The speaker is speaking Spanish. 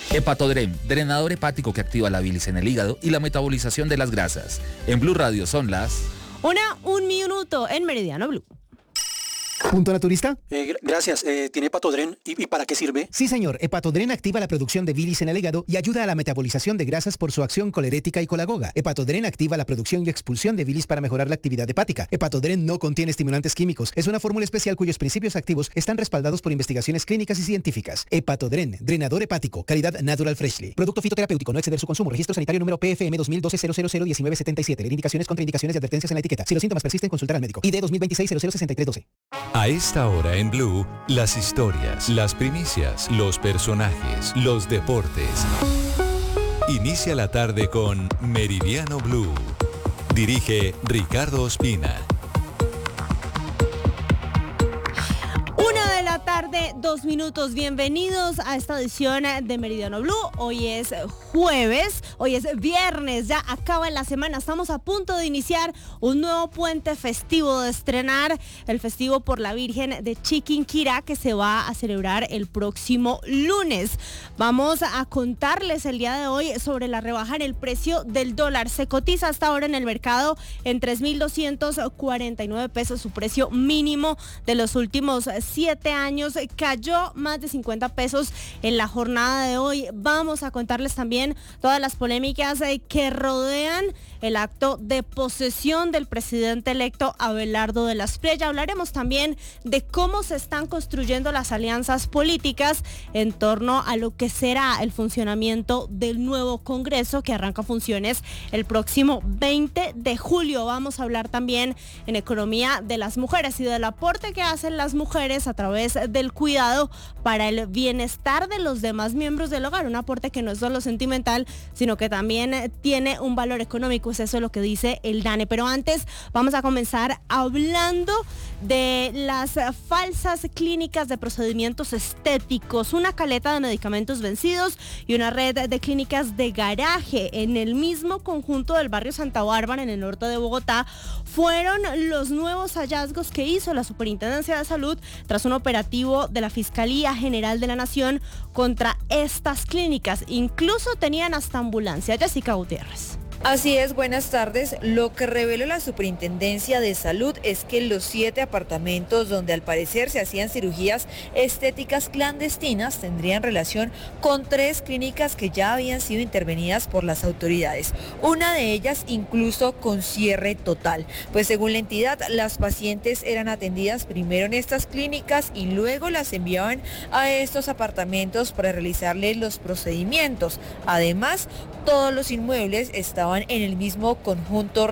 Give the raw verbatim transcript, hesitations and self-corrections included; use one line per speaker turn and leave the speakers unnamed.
Hepatodren, drenador hepático que activa la bilis en el hígado y la metabolización de las grasas. En Blue Radio son las...
Una, un minuto en Meridiano Blue.
¿Punto naturista?
Eh, gracias. Eh, ¿Tiene Hepatodren? ¿Y, ¿Y para qué sirve?
Sí, señor. Hepatodren activa la producción de bilis en el hígado y ayuda a la metabolización de grasas por su acción colerética y colagoga. Hepatodren activa la producción y expulsión de bilis para mejorar la actividad hepática. Hepatodren no contiene estimulantes químicos. Es una fórmula especial cuyos principios activos están respaldados por investigaciones clínicas y científicas. Hepatodren, drenador hepático, calidad Natural Freshly. Producto fitoterapéutico, no exceder su consumo. Registro sanitario número P F M dos mil doce cero cero cero diecinueve setenta y siete. Leer indicaciones, contraindicaciones y advertencias en la etiqueta. Si los síntomas persisten, consultar al médico. I D dos mil veintiséis cero cero sesenta y tres doce.
A esta hora en Blue, las historias, las primicias, los personajes, los deportes. Inicia la tarde con Meridiano Blue. Dirige Ricardo Ospina.
Una de la tarde, dos minutos. Bienvenidos a esta edición de Meridiano Blue. Hoy es jueves, hoy es viernes, ya acaba la semana. Estamos a punto de iniciar un nuevo puente festivo, de estrenar el festivo por la Virgen de Chiquinquirá, que se va a celebrar el próximo lunes. Vamos a contarles el día de hoy sobre la rebaja en el precio del dólar. Se cotiza hasta ahora en el mercado en tres mil doscientos cuarenta y nueve pesos, su precio mínimo de los últimos siete años. Cayó más de cincuenta pesos en la jornada de hoy. Vamos a contarles también todas las polémicas que rodean el acto de posesión del presidente electo Abelardo de la Espriella. Hablaremos también de cómo se están construyendo las alianzas políticas en torno a lo que será el funcionamiento del nuevo Congreso, que arranca funciones el próximo veinte de julio. Vamos a hablar también en economía de las mujeres y del aporte que hacen las mujeres a través del cuidado para el bienestar de los demás miembros del hogar. Un aporte que no es solo sentimental, sino que también tiene un valor económico. Eso es lo que dice el DANE. Pero antes vamos a comenzar hablando de las falsas clínicas de procedimientos estéticos, una caleta de medicamentos vencidos y una red de clínicas de garaje en el mismo conjunto del barrio Santa Bárbara, en el norte de Bogotá, fueron los nuevos hallazgos que hizo la Superintendencia de Salud tras un operativo de la Fiscalía General de la Nación contra estas clínicas. Incluso tenían hasta ambulancia. Jessica Gutiérrez.
Así es, buenas tardes. Lo que reveló la Superintendencia de Salud es que los siete apartamentos donde al parecer se hacían cirugías estéticas clandestinas tendrían relación con tres clínicas que ya habían sido intervenidas por las autoridades. Una de ellas incluso con cierre total, pues según la entidad, las pacientes eran atendidas primero en estas clínicas y luego las enviaban a estos apartamentos para realizarles los procedimientos. Además, todos los inmuebles estaban en el mismo conjunto